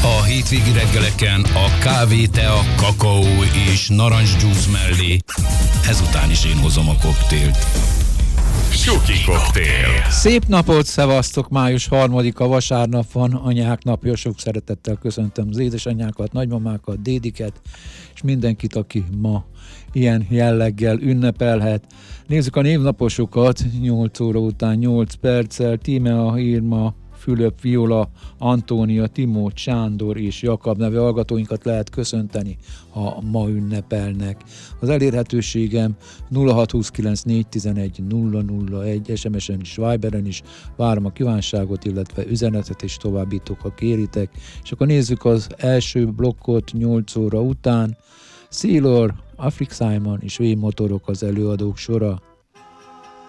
A hétvégi reggeleken a kávé, tea, kakaó és narancsdzsúsz mellé ezután is én hozom a koktélt. Suki koktél. Szép napot, szevasztok! Május 3-a vasárnap van, anyák napja. Sok szeretettel köszöntöm az édesanyákat, nagymamákat, dédiket, és mindenkit, aki ma ilyen jelleggel ünnepelhet. Nézzük a névnaposokat. 8 óra után 8 perccel. Tímea, Irma, Fülöp, Viola, Antónia, Timó, Sándor és Jakab nevű hallgatóinkat lehet köszönteni, ha ma ünnepelnek. Az elérhetőségem 0629411001, SMS-en is, Viberen is, várom a kívánságot, illetve üzenetet is továbbítok, ha kéritek. És akkor nézzük az első blokkot 8 óra után. Sailor, Afrik Simon és V-motorok az előadók sora.